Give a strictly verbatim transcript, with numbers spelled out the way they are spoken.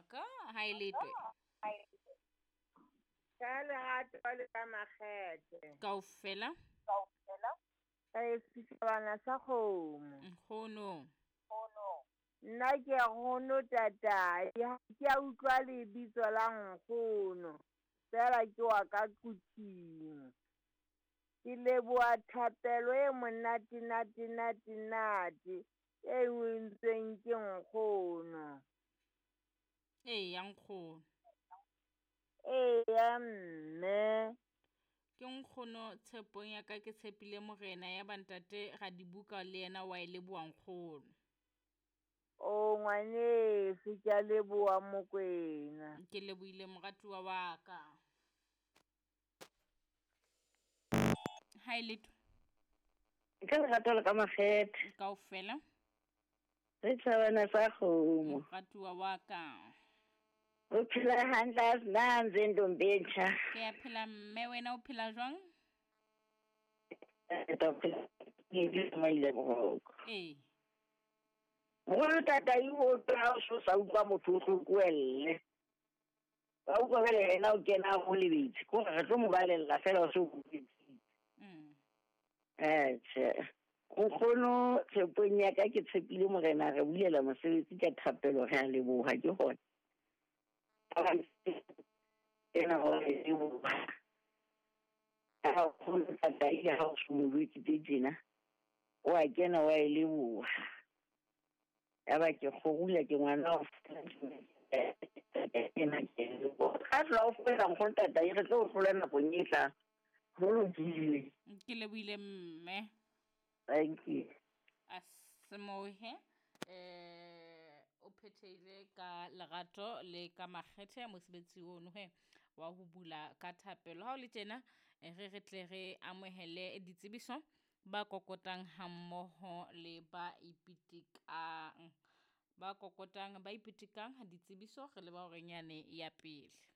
ka ha iletwe ka lerato le ka makgethe kaofela ka esisabana sa kgomo nkgono nna ke a ngono tatai ha ke a utlwa lebitso la nkgono fela ke wa ka kuting ke leboa thapelo e monate nate nate nate e wentsweng ke nkgono ee ya nkgono ee ya mme ke nkgono tshepong ya ka ke tshepile morena ya bantate ga dibuka le yena wa e leboa nkgono o ngwaneso ke a leboa Mokwena ke leboile moratuwa wa ka ha iletwe ka lerato le ka makgethe kaofela re tshabana sa kgomo moratuwa wa ka o phela hantle a sinanze ntombi entsha ke a phela mme wena o phela jwang ee mogolo tata e botsa ha o so sa utlwa motho o tlhokuelle ba utlwa fela ena o kena go lebetse ko re tlo mo balela fela o se o butsitse mm eh tse nkgono tshepong ya ka ke tshepile morena re bulela mosebetsi ka thapelo re a leboha ke gona ena go e leboha ha o tata ile ha o se mo butsitse dina o a kena wa e leboha ya ba ke gogula ke ngwana o ena ke ga tla o fela nkgono tata e re tlo tlola nakong e tlang go lokile ke leboile mme thank you asemohe eh o phethile ka lerato le ka makgethe mosebetsi ono he wa ho bula ka thapelo ha o le tjena re re tle re amohele ditsebiso ba kokotang hammoho le ba ipitikang ba kokotang ba ipitikang ditsebiso re le ba orenyane ya pele